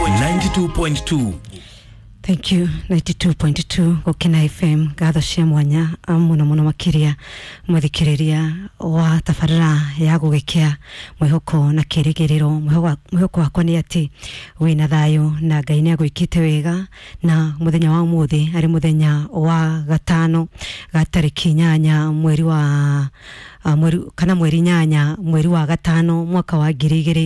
92.2. Thank you. 92.2 Gokina FM gatho cia mwanya muno makiria muthikiriria wa tafarira ya gugekia mwihoko na kirigiriro mwihoko wakwa ni ati wina thayo na Ngai ni agwikite wega na muthenya wa umuthi ari muthenya wa gatano gatariki 8 mweri wa mweri 8 mweri wa gatano mwaka wa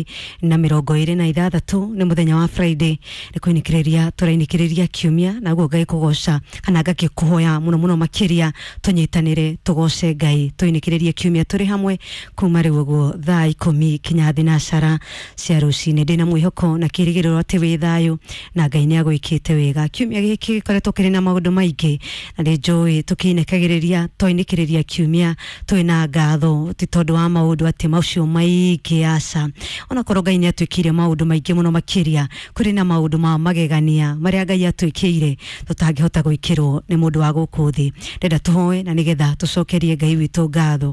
2026 ni muthenya wa Friday ni kuinikiriria turainikiriria kiumia na Ngai kugosha kana gakikuhoya muno makiria tunyitanire tugoshe Ngai tuinikiririe kiumia turi hamwe kuma riu guo thaa 10 kinya thinashara cia rucine ndina mwihoko na kirigiriro ati wi thayo na Ngai ni agwikite wega kiumia giki koretwo kiri na maundu maingi na njoi tukinekagiriria tuinikiriria kiumia twina gatho ti tondu wa maundu ati maucio maingi aca ona korwo Ngai ni atwikire maundu maingi muno makiria kuri na maundu ma magegania maria Ngai atwikire tutangihota gwikirwo ni mundu wa gukuthi ndenda tuhoe na nigetha tucokerie Ngai witu gatho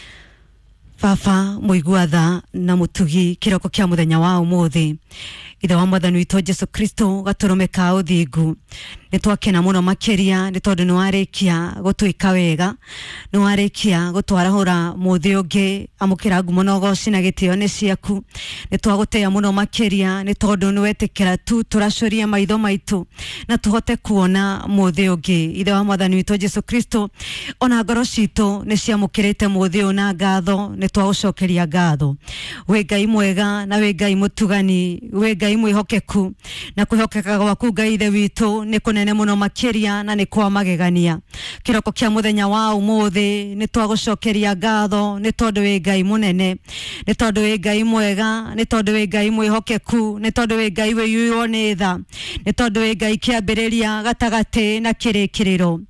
Baba muiguatha na mutugi kiroko kia muthenya wa umuthi ithe wa mwathani witu Jesu Kristo gaturumeka uthingu nitwakena muno makiria ni tondu ni warikia gutwika wega ni warikia gutwarahura muthi ungi amukira ngumo no goci na gitio ni ciaku nitwaguteya muno makiria ni tondu ni wetikira tu turacoria maitho maitu na tuhote kuona muthi ungi ithe wa mwathani witu Jesu Kristo ona ngoro citu ni ciamukirite muthi una gatho ni twagucokeria gatho we Ngai mwega na we Ngai mutugani we Ngai mwihokeku na kwihokeka gwaku Ngai ithe witu ni kunene muno makiria na ni kwa magegania kiroko kia muthenya wa umuthi ni twagucokeria gatho ni tondu we Ngai munene ni tondu we Ngai mwega ni tondu we Ngai mwihokeku ni tondu we Ngai wiyuo ni tha ni tondu we Ngai kiambiriria gatagati na kirikiriro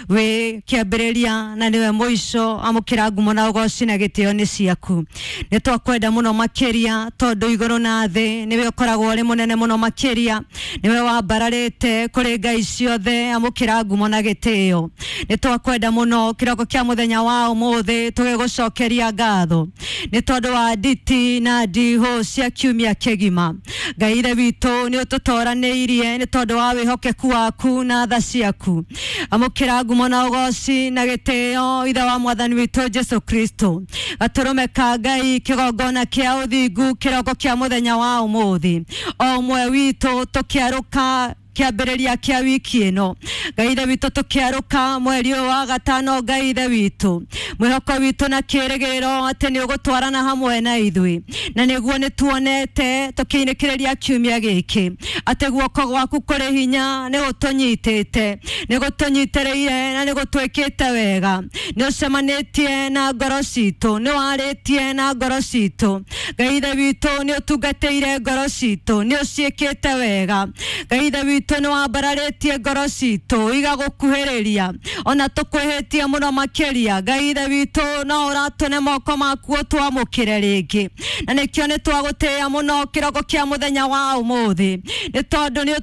we kiambiriria na niwe muico amukira ngumo na ugoci na gitio ni ciaku ni twakwenda muno makiria tondu iguru na thi niwe ukoragwo ri munene muno makiria niwe wambararite kuri Ngai ciothe amukira ngumo na gitio ni twakwenda muno kiroko kia muthenya wa umuthi tugigucokeria gatho ni tondu wa nditi na ndiho cia kiumia kigima Ngai ithe witu ni ututoraniirie ni tondu wa wihokeku waku na tha ciaku amukira ngumo na ugoci na gitio ithe wa mwathani witu Jesu Kristo gaturumeka Ngai kigongona kia uthingu kiroko kia muthenya wa umuthi o mwe witu tukiaruka kiambiriria kia wiki ino Ngai ithe witu tukiaruka mweri wa gatano Ngai ithe witu mwihoko witu na kirigiriro ati ni ugutwarana hamwe na ithui na niguo ni tuonete tukiinikiriria kiumia giki ati guoko gwaku kuri hinya ni gutunyitite ni gutunyitireire na ni gutwikite wega ni ucemanitie na ngoro citu ni waritie na ngoro citu Ngai ithe witu ni utungateire ngoro citu ni uciikite wega Ngai ithe witu no wambararĩtie ngoro citu igagukuhĩrĩria ona tukwĩhĩtie muno makiria Ngai ithe witu no uratune moko maku twamukire ringi na nikio ni twagutĩa muno kiroko kia muthenya wa umuthi ni tondu ni